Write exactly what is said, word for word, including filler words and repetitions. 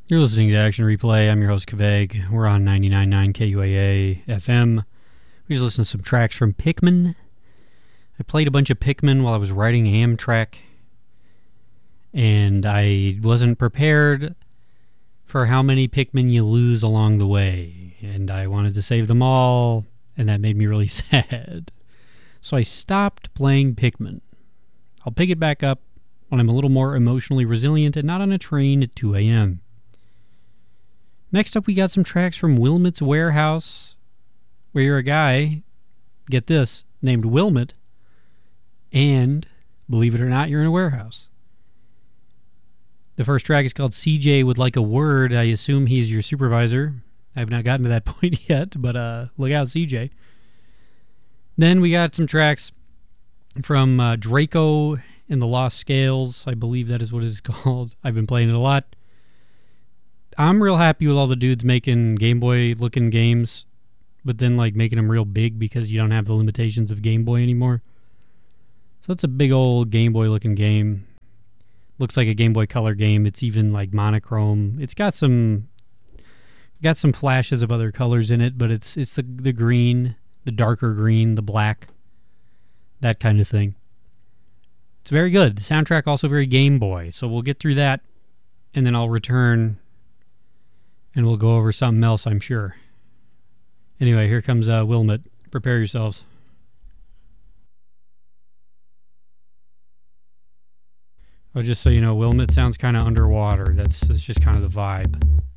You're listening to Action Replay. I'm your host, Kaveg. We're on ninety-nine point nine K U A A F M. We just listened to some tracks from Pikmin. I played a bunch of Pikmin while I was riding Amtrak, and I wasn't prepared for how many Pikmin you lose along the way, and I wanted to save them all, and that made me really sad. So I stopped playing Pikmin. I'll pick it back up when I'm a little more emotionally resilient and not on a train at two a.m. Next up, we got some tracks from Wilmot's Warehouse, where you're a guy, get this, named Wilmot, and, believe it or not, you're in a warehouse. The first track is called C J Would Like a Word. I assume he's your supervisor. I have not gotten to that point yet, but uh, look out, C J. Then we got some tracks from uh, Draco and the Lost Scales. I believe that is what it's called. I've been playing it a lot. I'm real happy with all the dudes making Game Boy looking games, but then like making them real big because you don't have the limitations of Game Boy anymore. So it's a big old Game Boy looking game. Looks like a Game Boy Color game. It's even like monochrome. It's got some got some flashes of other colors in it, but it's it's the the green, the darker green, the black, that kind of thing. It's very good. The soundtrack also very Game Boy. So we'll get through that, and then I'll return and we'll go over something else, I'm sure. Anyway, here comes uh, Wilmot. Prepare yourselves. Oh, just so you know, Wilmot sounds kind of underwater. That's, that's just kind of the vibe.